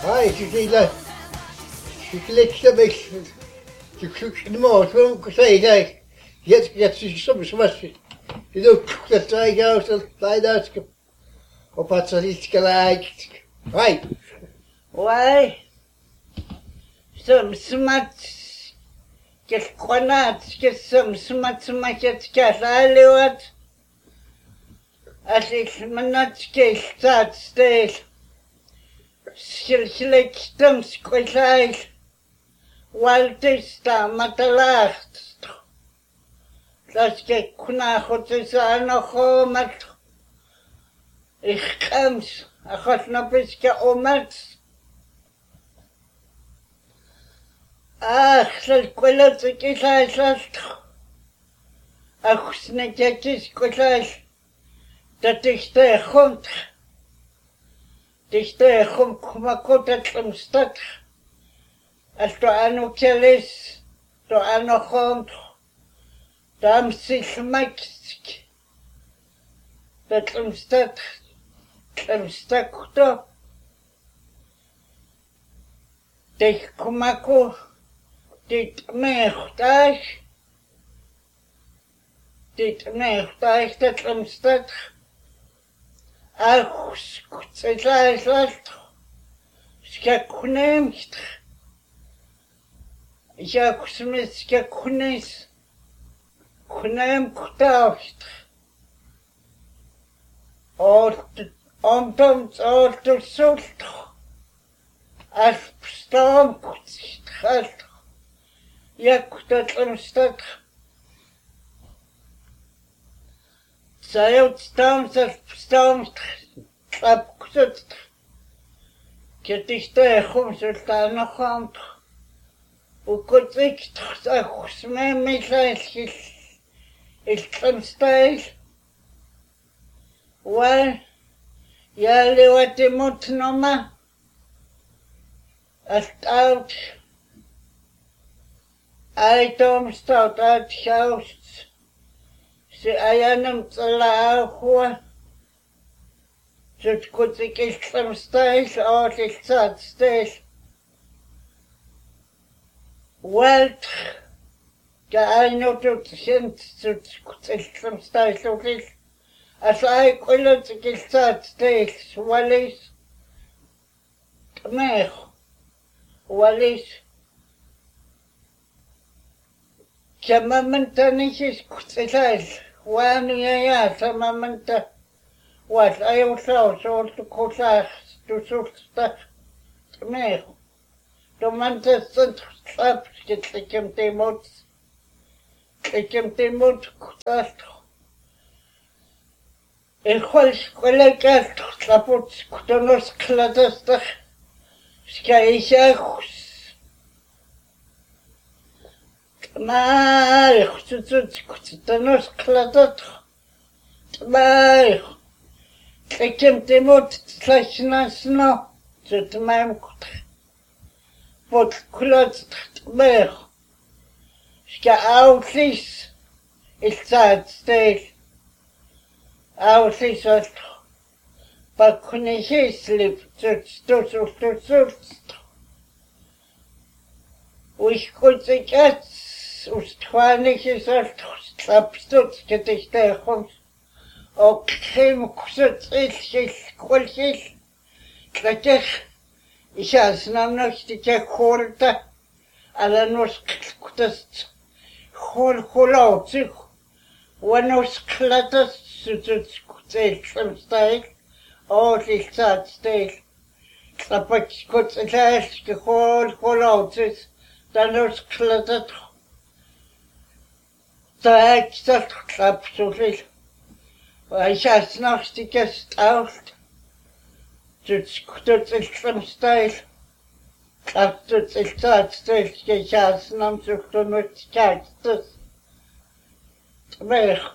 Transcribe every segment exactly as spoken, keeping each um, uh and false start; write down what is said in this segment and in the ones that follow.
Ai, tu dis là, tu cliques avec, tu cliques de moi, tu vois, que ça y est, jetzt, jetzt ist es so, was, du du, das zeig aus, das zeig aus, op hat es nicht gleich, ai. Why? Some smart, get qanat, get some smart smart get aliwat. As ik manat get start stage. Silsilek stem squisai. Waltista matalacht. Das get kuna hotza no homat. Ich kams, ach no biske omat. Ach, das Quelle zu Kisai sagt. Ach, snekekis Kisai. Dat ich der Hund. Dich der Hund kumakota zum Stadt. Als du anu kelis, du anu Hund. Dam sich makst. Dat zum Stadt. Zum Stadt da. Dich kumako. Dit mechtag, dit mechtag dat omstad, ach, skutzelajslat, skakkunemt, jak smet skakkunes, kunem kutavst, ort, omtomt ort sult, as stam kutscht, jak dat omstad. Zij staan ze staan op kut. Ketichte khumsultan khant. U kutik tsa khusme mikhil il khamstai. Wa ya lewat mutnoma. Astout I don't start at house. Se ayanam tsala khwa. Zut kutik is from stage or is sad stage. Welt ga I know to send zut kutik from stage or is. As I kutik is sad stage. Walis. Tmech. Walis. Chamamanta nisis kutsai, wanu ya chamamanta, what I also saw to kosa to susta, me. Domanta sunt slap, get like him temot, like him temot kutas. El cual colega slapot kutonos kladasta, skaisha. Maar, goed, goed, goed, dan is klaar dat. Maar, ik heb de moed slechts naast nou, zit mijn goed. Wat klaar maar. Ik ga uitlis, ik zat stil. Uitlis wat. Maar kon ik hier slip, zit stil, zo, zo, zo. Ik kon zich uit. Устхваних is alt slapstut gedichte khums o khem kusut il kolhil klakh ishas namnostike khorta ala nos kutas khol kholotsik wanos klatas sutut kutsel khamstai o litsat stel klapak kutsel khol kholotsik danos klatat. Так, так, absolut. Weil ich als noch die Gäste out. Das tut sich vom Style. Das tut sich tatsächlich, ich als noch so mit Geistes. Aber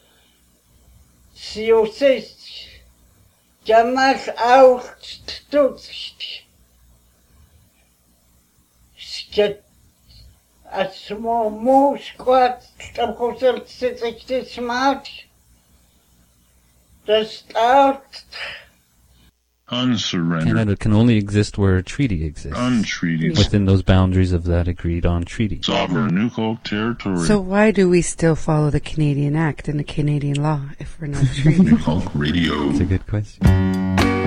sie ist damals auch tut sich. Es geht als Moos Gott, dann kostet sich das Maut. Das dauert Unsurrendered. Canada can only exist where a treaty exists. Untreated. Within those boundaries of that agreed-on treaty. Sovereign Nukok territory. So why do we still follow the Canadian Act and the Canadian law if we're not treated? Nukok Radio. That's a good question.